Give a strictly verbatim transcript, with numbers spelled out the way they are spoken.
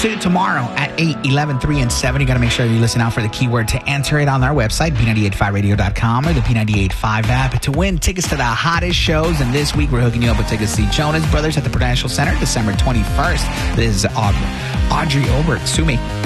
Studio tomorrow at eight, eleven, three, and seven. You got to make sure you listen out for the keyword to enter it on our website, b nine eight five radio dot com or the B ninety-eight point five app to win tickets to the hottest shows. And this week, we're hooking you up with tickets to see Jonas Brothers at the Prudential Center, December twenty-first. This is Audrey, Audrey Obert. Sue me.